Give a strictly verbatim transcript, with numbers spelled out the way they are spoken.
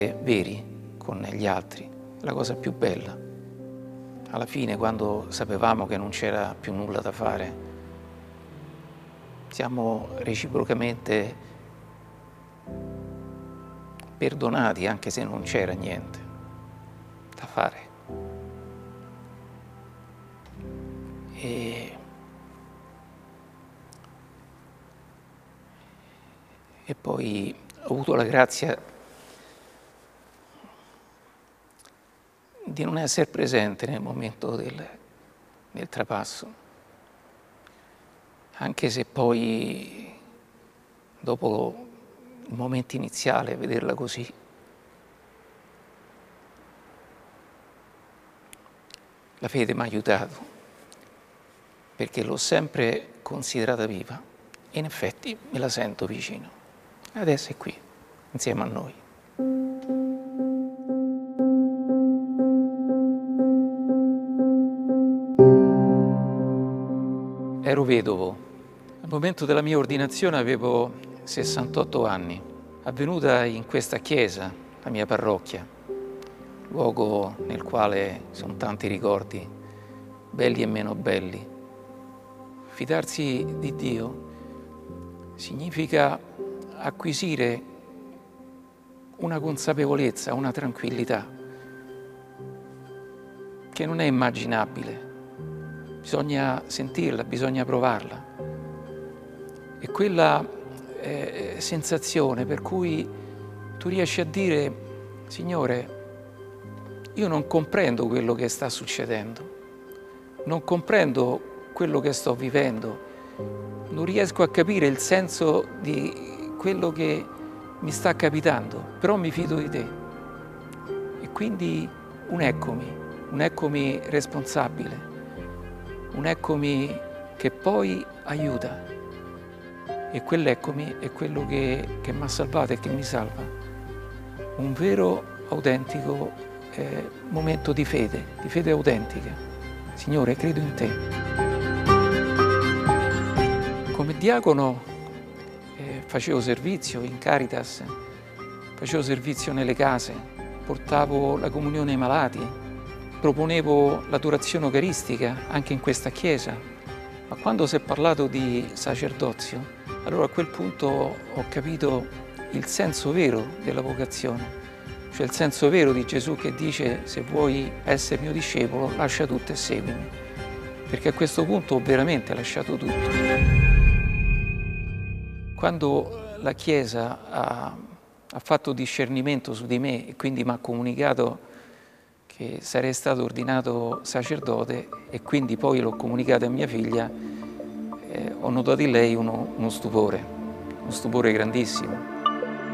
veri con gli altri, la cosa più bella. Alla fine, quando sapevamo che non c'era più nulla da fare, siamo reciprocamente perdonati, anche se non c'era niente da fare. E, e poi ho avuto la grazia di non essere presente nel momento del, del trapasso, anche se poi dopo il momento iniziale, vederla così, la fede mi ha aiutato, perché l'ho sempre considerata viva e in effetti me la sento vicino. Adesso è qui, insieme a noi. Ero vedovo. Al momento della mia ordinazione avevo sessantotto anni. Avvenuta in questa chiesa, la mia parrocchia, luogo nel quale sono tanti ricordi, belli e meno belli. Fidarsi di Dio significa acquisire una consapevolezza, una tranquillità che non è immaginabile. Bisogna sentirla, bisogna provarla. E quella eh, sensazione per cui tu riesci a dire: Signore, io non comprendo quello che sta succedendo, non comprendo quello che sto vivendo, non riesco a capire il senso di quello che mi sta capitando, però mi fido di te. E quindi un eccomi, un eccomi responsabile, un eccomi che poi aiuta. E quell'eccomi è quello che, che mi ha salvato e che mi salva. Un vero, autentico eh, momento di fede, di fede autentica. Signore, credo in te. Come diacono eh, facevo servizio in Caritas, facevo servizio nelle case, portavo la comunione ai malati, proponevo l'adorazione eucaristica anche in questa chiesa, ma quando si è parlato di sacerdozio, allora a quel punto ho capito il senso vero della vocazione, cioè il senso vero di Gesù che dice: se vuoi essere mio discepolo, lascia tutto e seguimi, perché a questo punto ho veramente lasciato tutto. Quando la Chiesa ha, ha fatto discernimento su di me e quindi mi ha comunicato che sarei stato ordinato sacerdote e quindi poi l'ho comunicato a mia figlia, eh, ho notato in lei uno, uno stupore, uno stupore grandissimo.